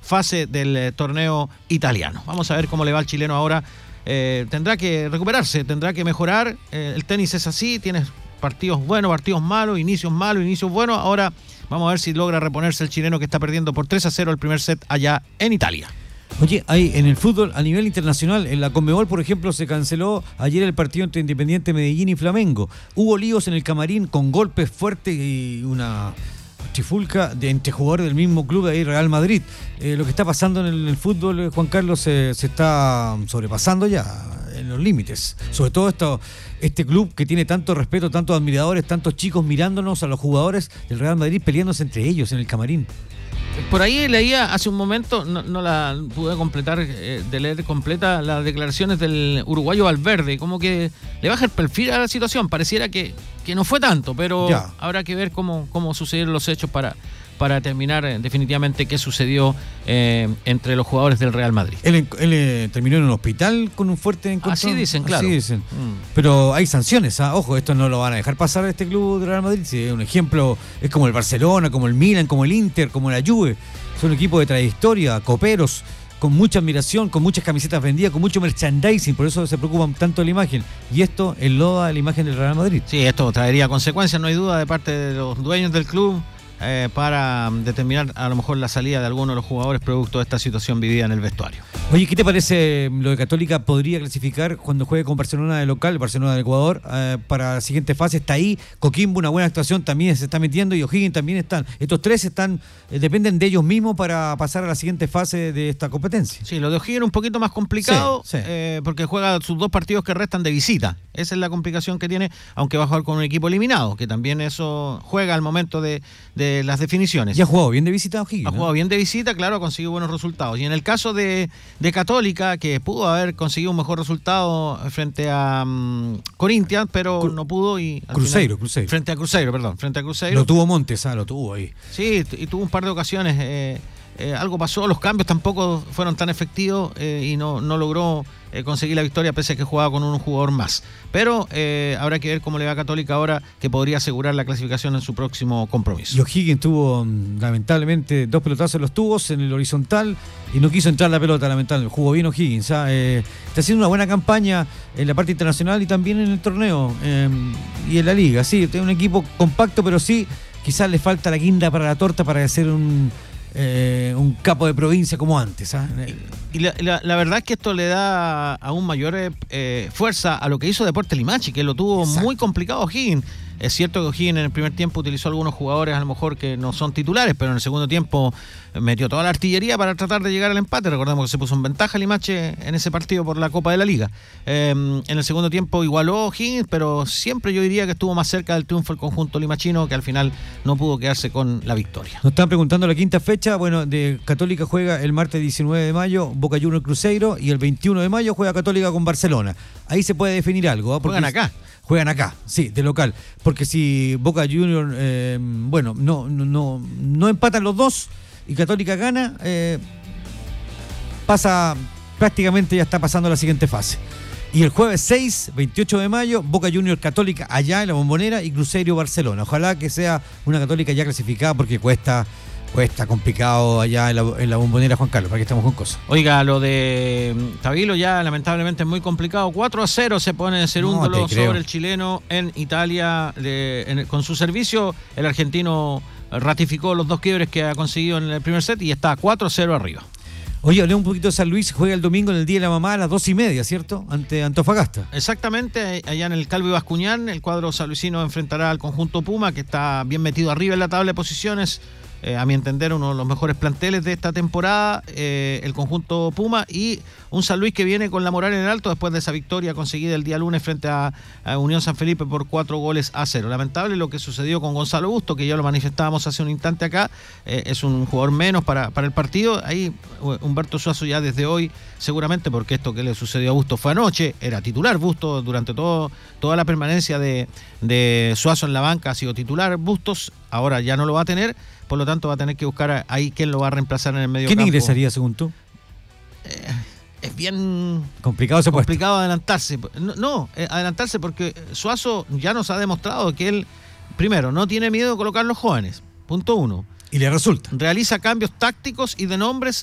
fase del torneo italiano. Vamos a ver cómo le va al chileno ahora. Tendrá que recuperarse, tendrá que mejorar. El tenis es así, tienes partidos buenos, partidos malos, inicios buenos. Ahora vamos a ver si logra reponerse el chileno, que está perdiendo por 3-0 el primer set allá en Italia. Oye, hay en el fútbol a nivel internacional, en la Conmebol, por ejemplo, se canceló ayer el partido entre Independiente Medellín y Flamengo. Hubo líos en el camarín con golpes fuertes y una trifulca entre jugadores del mismo club de ahí, Real Madrid. Lo que está pasando en el fútbol, Juan Carlos, se está sobrepasando ya en los límites. Sobre todo este club que tiene tanto respeto, tantos admiradores, tantos chicos mirándonos a los jugadores del Real Madrid peleándose entre ellos en el camarín. Por ahí leía hace un momento, no la pude completar, de leer completa, las declaraciones del uruguayo Valverde, como que le baja el perfil a la situación. Pareciera que no fue tanto, pero ya habrá que ver cómo sucedieron los hechos para determinar definitivamente qué sucedió entre los jugadores del Real Madrid. Él terminó en un hospital con un fuerte encontrón. Así dicen, claro. Así dicen. Pero hay sanciones, ojo, esto no lo van a dejar pasar a este club del Real Madrid. Si es un ejemplo, es como el Barcelona, como el Milan, como el Inter, como la Juve. Son equipos de trayectoria, coperos, con mucha admiración, con muchas camisetas vendidas, con mucho merchandising, por eso se preocupan tanto de la imagen. Y esto enloda la imagen del Real Madrid. Sí, esto traería consecuencias, no hay duda, de parte de los dueños del club, para determinar a lo mejor la salida de algunos de los jugadores producto de esta situación vivida en el vestuario. Oye, ¿qué te parece lo de Católica? ¿Podría clasificar cuando juegue con Barcelona de local, Barcelona del Ecuador, para la siguiente fase? Está ahí, Coquimbo, una buena actuación, también se está metiendo, y O'Higgins también están. Estos tres dependen de ellos mismos para pasar a la siguiente fase de esta competencia. Sí, lo de O'Higgins un poquito más complicado, sí. Porque juega sus 2 partidos que restan de visita. Esa es la complicación que tiene, aunque va a jugar con un equipo eliminado, que también eso juega al momento de las definiciones. ¿Y ha jugado bien de visita O'Higgins? Ha jugado bien de visita, claro, ha conseguido buenos resultados. Y en el caso de Católica, que pudo haber conseguido un mejor resultado frente a Corinthians, pero no pudo. Y Cruzeiro. Frente a Cruzeiro. Lo tuvo Montes, lo tuvo ahí. Sí, y tuvo un par de ocasiones. Algo pasó, los cambios tampoco fueron tan efectivos y no logró conseguir la victoria, pese a que jugaba con un jugador más. Pero habrá que ver cómo le va a Católica ahora, que podría asegurar la clasificación en su próximo compromiso. Y O'Higgins tuvo, lamentablemente, 2 pelotazos en los tubos, en el horizontal, y no quiso entrar la pelota, lamentablemente. Jugó bien O'Higgins. Está haciendo una buena campaña en la parte internacional y también en el torneo y en la liga. Sí, tiene un equipo compacto, pero sí, quizás le falta la guinda para la torta para hacer un capo de provincia como antes. Y la verdad es que esto le da aún mayor fuerza a lo que hizo Deportes Limache, que lo tuvo muy complicado O'Higgins. Es cierto que O'Higgins en el primer tiempo utilizó algunos jugadores a lo mejor que no son titulares, pero en el segundo tiempo metió toda la artillería para tratar de llegar al empate. Recordemos que se puso en ventaja Limache en ese partido por la Copa de la Liga. En el segundo tiempo igualó O'Higgins, pero siempre yo diría que estuvo más cerca del triunfo el conjunto limachino, que al final no pudo quedarse con la victoria. Nos están preguntando la quinta fecha. Bueno, de Católica juega el martes 19 de mayo Boca Juniors Cruzeiro, y el 21 de mayo juega Católica con Barcelona. Ahí se puede definir algo. Juegan acá, sí, de local. Porque si Boca Juniors, no empatan los dos y Católica gana, prácticamente ya está pasando a la siguiente fase. Y el jueves 6, 28 de mayo, Boca Juniors Católica allá en la Bombonera y Cruzeiro Barcelona. Ojalá que sea una Católica ya clasificada, porque cuesta complicado allá en la Bombonera, Juan Carlos, para que estamos con cosas. Oiga, lo de Tabilo ya lamentablemente es muy complicado. 4-0 se pone en Cerúndolo sobre el chileno en Italia. Con su servicio, el argentino ratificó los 2 quiebres que ha conseguido en el primer set y está 4-0 arriba. Oye, hablé un poquito de San Luis, juega el domingo en el Día de la Mamá a las 2:30, ¿cierto? Ante Antofagasta. Exactamente, allá en el Calvo y Bascuñán, el cuadro sanluisino enfrentará al conjunto Puma, que está bien metido arriba en la tabla de posiciones. A mi entender, uno de los mejores planteles de esta temporada, el conjunto Puma, y un San Luis que viene con la moral en el alto después de esa victoria conseguida el día lunes frente a Unión San Felipe por 4-0. Lamentable lo que sucedió con Gonzalo Busto, que ya lo manifestábamos hace un instante acá. Es un jugador menos para el partido. Ahí Humberto Suazo ya desde hoy, seguramente, porque esto que le sucedió a Busto fue anoche, era titular Busto durante toda la permanencia de Suazo en la banca, ha sido titular Bustos, ahora ya no lo va a tener. Por lo tanto, va a tener que buscar ahí quién lo va a reemplazar en el medio campo. ¿Quién ingresaría según tú? Es bien complicado adelantarse. Adelantarse porque Suazo ya nos ha demostrado que él, primero, no tiene miedo de colocar los jóvenes. Punto 1. Y le resulta. Realiza cambios tácticos y de nombres